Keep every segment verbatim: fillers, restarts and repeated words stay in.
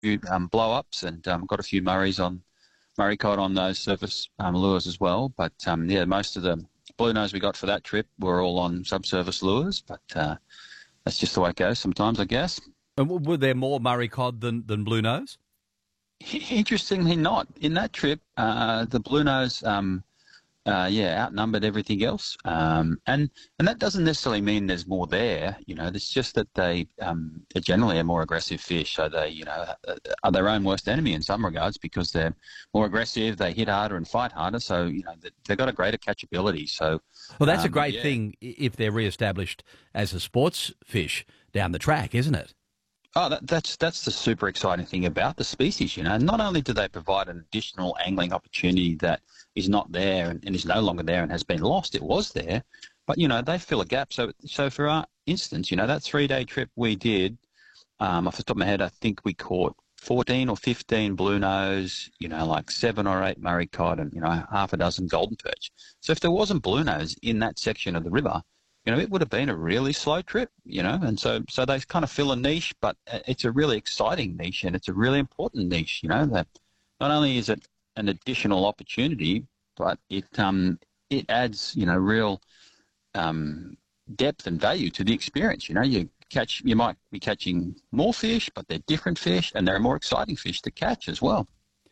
few um, blow-ups and um, got a few Murrays on Murray cod on those surface um, lures as well. But um, yeah, most of the blue nose we got for that trip were all on subsurface lures. But uh, that's just the way it goes sometimes, I guess. And w- were there more Murray cod than, than blue nose? Interestingly, not in that trip. Uh, the blue nose, um, uh, yeah, outnumbered everything else, um, and and that doesn't necessarily mean there's more there. You know, it's just that they um, are generally a more aggressive fish, so they, you know, are their own worst enemy in some regards because they're more aggressive, they hit harder and fight harder. So you know, they've got a greater catchability. So well, that's um, a great yeah. thing if they're re-established as a sports fish down the track, isn't it? Oh, that, that's that's the super exciting thing about the species. You know, not only do they provide an additional angling opportunity that is not there and, and is no longer there and has been lost, it was there, but you know they fill a gap. So, so for our instance, you know that three-day trip we did, um, off the top of my head, I think we caught fourteen or fifteen blue nose, you know, like seven or eight Murray cod, and you know half a dozen golden perch. So if there wasn't blue nose in that section of the river, you know, it would have been a really slow trip, you know, and so so they kind of fill a niche, but it's a really exciting niche and it's a really important niche, you know, that not only is it an additional opportunity, but it um it adds, you know, real um, depth and value to the experience. You know, you catch, you might be catching more fish, but they're different fish and they're more exciting fish to catch as well.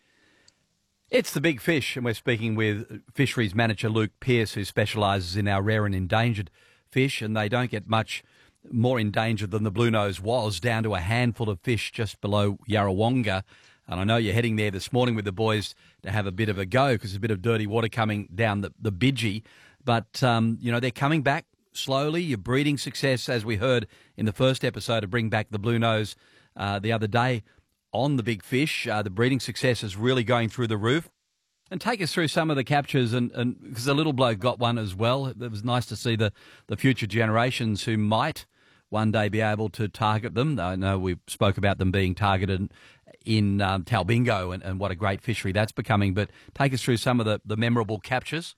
It's the big fish, and we're speaking with Fisheries Manager Luke Pearce, who specialises in our rare and endangered fish, and they don't get much more endangered than the blue nose was, down to a handful of fish just below Yarrawonga. And I know you're heading there this morning with the boys to have a bit of a go because there's a bit of dirty water coming down the, the Bidgie. But, um, you know, they're coming back slowly. Your breeding success, as we heard in the first episode of Bring Back the Blue Nose uh, the other day on the big fish, uh, the breeding success is really going through the roof. And take us through some of the captures, and and because the little bloke got one as well. It was nice to see the, the future generations who might one day be able to target them. I know we spoke about them being targeted in um, Talbingo and, and what a great fishery that's becoming. But take us through some of the, the memorable captures.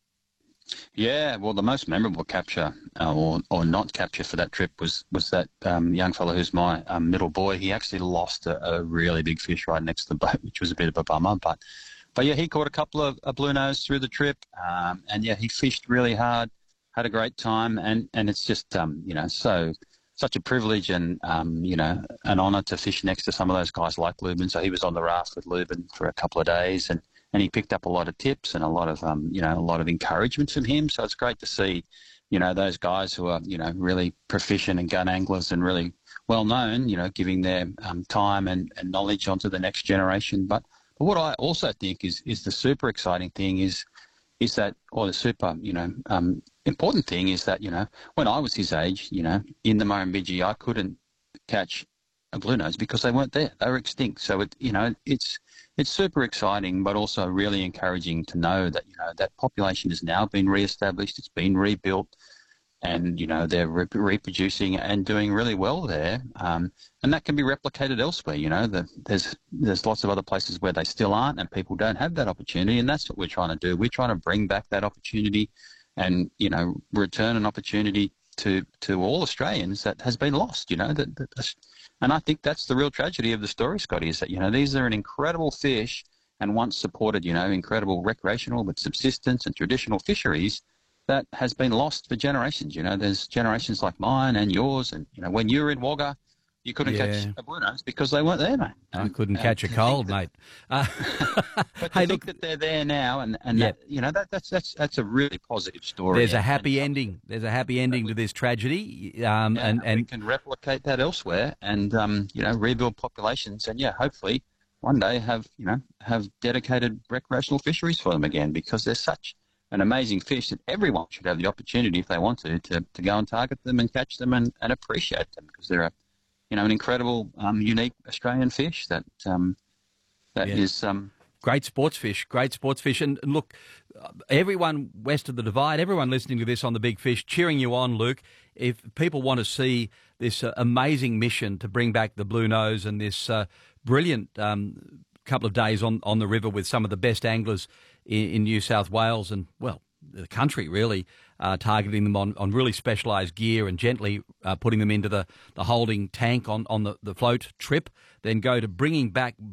Yeah, well, the most memorable capture uh, or or not capture for that trip was was that um, young fellow who's my um, middle boy. He actually lost a, a really big fish right next to the boat, which was a bit of a bummer, but. But yeah, he caught a couple of a blue nose through the trip, um, and yeah, he fished really hard, had a great time, and, and it's just um, you know so such a privilege and um, you know an honour to fish next to some of those guys like Lubin. So he was on the raft with Lubin for a couple of days, and, and he picked up a lot of tips and a lot of um, you know a lot of encouragement from him. So it's great to see you know those guys who are you know really proficient and gun anglers and really well known, you know, giving their um, time and, and knowledge onto the next generation, but. But what I also think is is the super exciting thing is is that, or the super, you know, um, important thing is that, you know, when I was his age, you know, in the Murrumbidgee, I couldn't catch a blue nose because they weren't there. They were extinct. So, it, you know, it's it's super exciting, but also really encouraging to know that, you know, that population has now been reestablished, it's been rebuilt, and, you know, they're re- reproducing and doing really well there. Um, and that can be replicated elsewhere. You know, the, there's there's lots of other places where they still aren't and people don't have that opportunity. And that's what we're trying to do. We're trying to bring back that opportunity and, you know, return an opportunity to, to all Australians that has been lost, you know. That, that, and I think that's the real tragedy of the story, Scotty, is that, you know, these are an incredible fish and once supported, you know, incredible recreational but subsistence and traditional fisheries that has been lost for generations. You know, there's generations like mine and yours, and you know, when you were in Wagga, you couldn't Yeah. catch a blue nose because they weren't there, mate. I And, couldn't uh, catch a to cold, think mate. Uh, that- But to hey, think look, that they're there now, and and Yep. that, you know, that that's that's that's a really positive story. there's a and- happy and ending. There's a happy ending to this tragedy, um, Yeah, and and we and can replicate that elsewhere, and um, you know, rebuild populations, and yeah, hopefully one day have you know have dedicated recreational fisheries for them again, because they're such an amazing fish that everyone should have the opportunity, if they want to, to, to go and target them and catch them and, and appreciate them, because they're a, you know, an incredible, um, unique Australian fish that um, that Yeah. is. Um, great sports fish, great sports fish. And and look, uh, everyone west of the Divide, everyone listening to this on the Big Fish, cheering you on, Luke. If people want to see this uh, amazing mission to bring back the blue nose and this uh, brilliant um, couple of days on, on the river with some of the best anglers in, in New South Wales and, well, the country, really, uh, targeting them on, on really specialised gear and gently uh, putting them into the, the holding tank on, on the, the float trip, then go to bringing back